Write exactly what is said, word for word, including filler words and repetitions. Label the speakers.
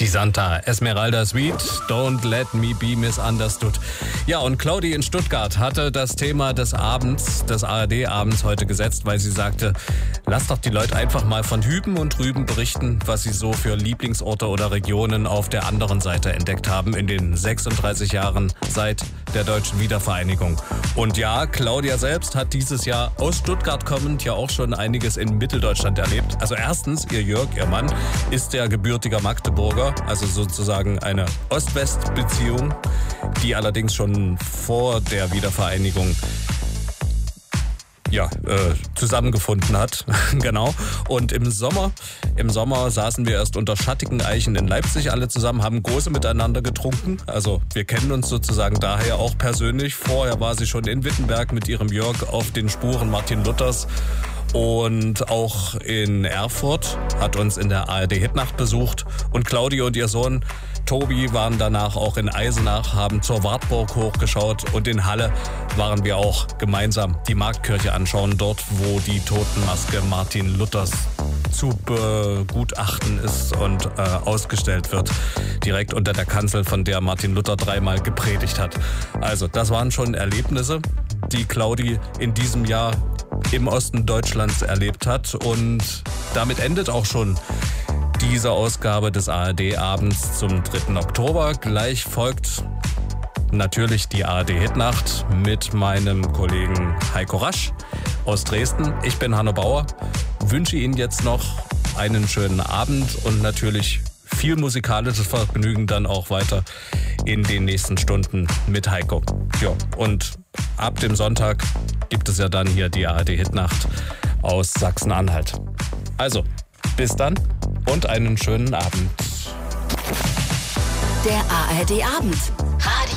Speaker 1: Die Santa Esmeralda Suite, Don't Let Me Be Misunderstood. Ja, und Claudi in Stuttgart hatte das Thema des Abends, des A R D-Abends heute gesetzt, weil sie sagte, lass doch die Leute einfach mal von hüben und drüben berichten, was sie so für Lieblingsorte oder Regionen auf der anderen Seite entdeckt haben in den sechsunddreißig Jahren seit der deutschen Wiedervereinigung. Und ja, Claudia selbst hat dieses Jahr aus Stuttgart kommend ja auch schon einiges in Mitteldeutschland erlebt. Also erstens, ihr Jörg, ihr Mann, ist der gebürtiger Magdeburger, also sozusagen eine Ost-West-Beziehung, die allerdings schon vor der Wiedervereinigung ja, äh, zusammengefunden hat. Genau. Und im Sommer, im Sommer saßen wir erst unter schattigen Eichen in Leipzig alle zusammen, haben Gose miteinander getrunken. Also wir kennen uns sozusagen daher auch persönlich. Vorher war sie schon in Wittenberg mit ihrem Jörg auf den Spuren Martin Luthers. Und auch in Erfurt hat uns in der A R D-Hitnacht besucht. Und Claudi und ihr Sohn Tobi waren danach auch in Eisenach, haben zur Wartburg hochgeschaut. Und in Halle waren wir auch gemeinsam die Marktkirche anschauen, dort wo die Totenmaske Martin Luthers zu begutachten ist und äh, ausgestellt wird. Direkt unter der Kanzel, von der Martin Luther dreimal gepredigt hat. Also das waren schon Erlebnisse, die Claudi in diesem Jahr im Osten Deutschlands erlebt hat. Und damit endet auch schon diese Ausgabe des A R D-Abends zum dritten Oktober. Gleich folgt natürlich die A R D-Hitnacht mit meinem Kollegen Heiko Rasch aus Dresden. Ich bin Hanno Bauer, wünsche Ihnen jetzt noch einen schönen Abend und natürlich viel musikalisches Vergnügen dann auch weiter in den nächsten Stunden mit Heiko. Ja, und ab dem Sonntag gibt es ja dann hier die A R D-Hitnacht aus Sachsen-Anhalt. Also, bis dann und einen schönen Abend.
Speaker 2: Der A R D-Abend.